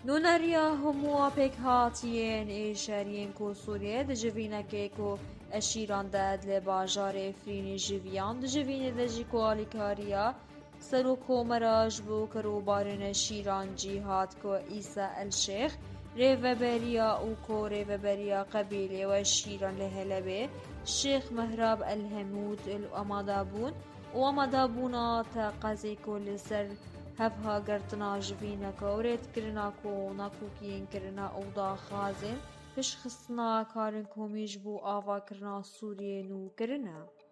نونریا هموا پک هاتیین ایشارین کو سوریه دجوینه که کو اشیران داد لباجار افرین جویان دجوینه دجی کو آلیکاریا سرو کومراج بو کرو بارن شیران جهاد کو عیسی الشیخ ریوبریا او کو ریوبریا قبیله و شیران لهلبه شیخ مهراب الهمود الامادابون وامادابونا تا قزی کل سر هفها گرتنا جوینا کورت کرنا کو ناکوکین کرنا اودا خازن پش خصنا کارن کومیج بو آوا کرنا سوریه نو کرنا